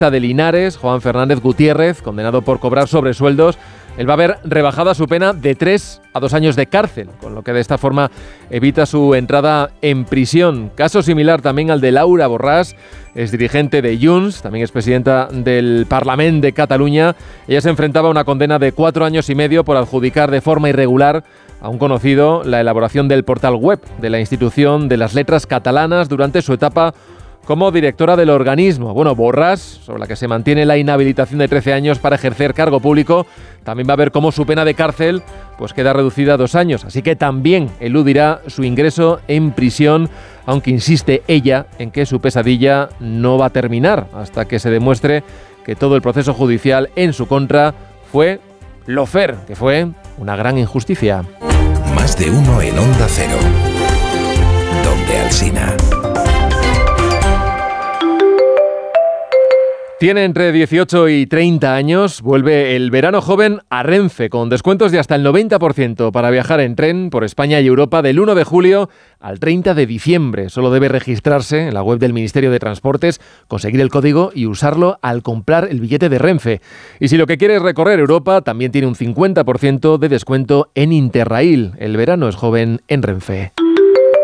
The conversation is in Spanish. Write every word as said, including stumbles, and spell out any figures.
de Linares, Juan Fernández Gutiérrez, condenado por cobrar sobresueldos, él va a ver rebajada su pena de tres a dos años de cárcel, con lo que de esta forma evita su entrada en prisión. Caso similar también al de Laura Borràs, es dirigente de Junts, también es presidenta del Parlament de Cataluña. Ella se enfrentaba a una condena de cuatro años y medio por adjudicar de forma irregular a un conocido la elaboración del portal web de la institución de las letras catalanas durante su etapa como directora del organismo. Bueno, Borràs, sobre la que se mantiene la inhabilitación de trece años para ejercer cargo público, también va a ver cómo su pena de cárcel pues queda reducida a dos años. Así que también eludirá su ingreso en prisión, aunque insiste ella en que su pesadilla no va a terminar hasta que se demuestre que todo el proceso judicial en su contra fue lawfare, que fue una gran injusticia. Más de uno en Onda Cero. Donde Alsina. Tiene entre dieciocho y treinta años, vuelve el verano joven a Renfe, con descuentos de hasta el noventa por ciento para viajar en tren por España y Europa del uno de julio al treinta de diciembre. Solo debe registrarse en la web del Ministerio de Transportes, conseguir el código y usarlo al comprar el billete de Renfe. Y si lo que quiere es recorrer Europa, también tiene un cincuenta por ciento de descuento en Interrail. El verano es joven en Renfe.